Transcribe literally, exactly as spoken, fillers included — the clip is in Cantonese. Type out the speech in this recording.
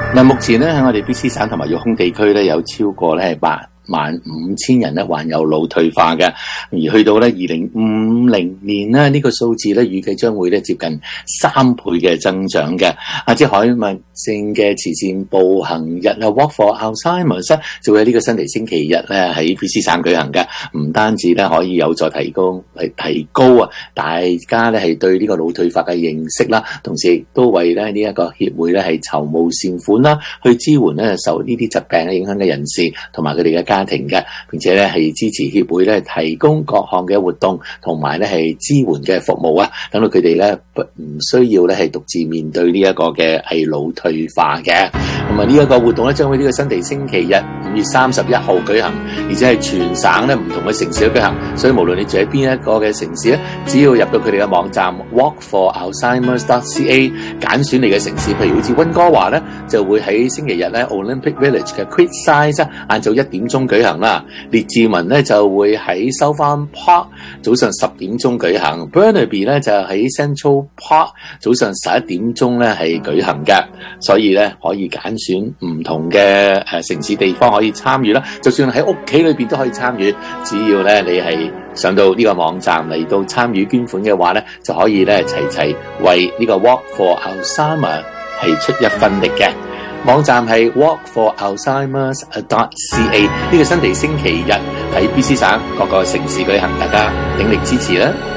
嗱，目前咧喺我哋 B C 省同埋育空地區咧，有超過咧係八萬五千人咧患有腦退化嘅，而去到咧二零五零年咧呢個數字咧預計將會咧接近三倍嘅增長嘅。阿茲海默症嘅慈善步行日啊 Walk for Alzheimer's 就會喺呢個新嚟星期日咧喺 B C 省舉行嘅，唔單止咧可以有助提高係提高啊大家咧係對呢個腦退化嘅認識啦，同時亦都為咧呢一個協會咧係籌募善款啦，去支援咧受呢啲疾病影響嘅人士同埋佢哋嘅家庭嘅，並且咧係支持協會咧提供各項嘅活動同埋咧係支援嘅服務啊，等到佢哋咧唔需要咧係獨自面對呢一個嘅係腦退化嘅。咁啊呢一個活動咧將會呢個新地星期日五月三十一號舉行，而且係全省咧唔同嘅城市都舉行，所以無論你住喺邊一個嘅城市咧，只要入到佢哋嘅網站 walk for alzheimers dot c a 揀選你嘅城市，譬如好似溫哥華咧，就會喺星期日咧 Olympic Village 嘅 Queen Size 晏晝一點鐘舉行啦。列治文咧就會喺 Southern Park 早上十點鐘舉行 ，Burnaby 咧就喺 Central Park 早上十一點鐘咧係舉行嘅，所以咧可以揀選唔同嘅誒城市地方可以參與啦。就算喺屋企裏邊都可以參與，只要咧你係上到呢個網站嚟到參與捐款嘅話咧，就可以咧齊齊為呢個 Walk for Alzheimer 係出一分力嘅。網站係 walk for alzheimers dot c a， 呢個新地星期日喺 B C 省各個城市舉行，大家鼎力支持啦！